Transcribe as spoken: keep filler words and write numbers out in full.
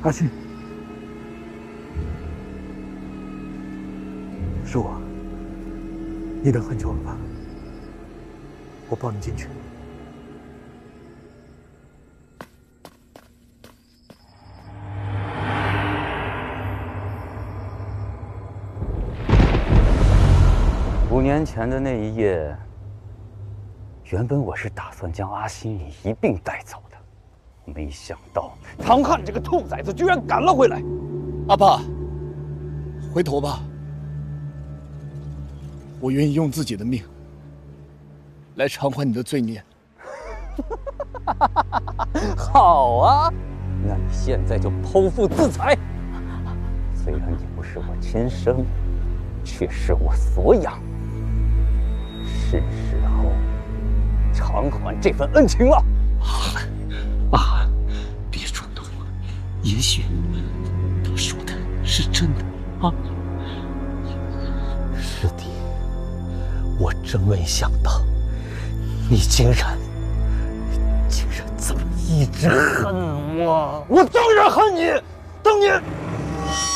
阿信，是我。你等很久了吧？我抱你进去。 五年前的那一夜，原本我是打算将阿心怡一并带走的，没想到唐汉这个兔崽子居然赶了回来。 阿爸，回头吧，我愿意用自己的命来偿还你的罪孽。 好啊，那你现在就剖腹自裁。虽然你不是我亲生，却是我所养。是时候偿还这份恩情了。 阿寒，阿寒，别冲动，也许他说的是真的啊。师弟，我真没想到，你竟然竟然这么一直恨我。 我当然恨你，当年